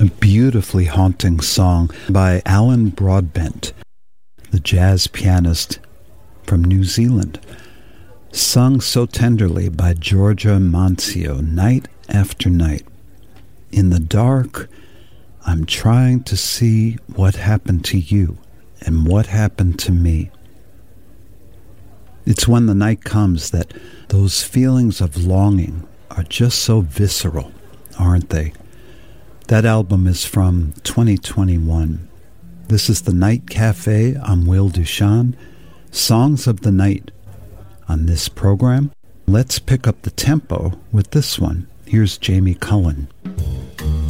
A beautifully haunting song by Alan Broadbent, the jazz pianist from New Zealand, sung so tenderly by Georgia Mancio night after night. In the dark, I'm trying to see what happened to you and what happened to me. It's when the night comes that those feelings of longing are just so visceral, aren't they? That album is from 2021. This is The Night Cafe. I'm Will Duchan. Songs of the Night. On this program, let's pick up the tempo with this one. Here's Jamie Cullen.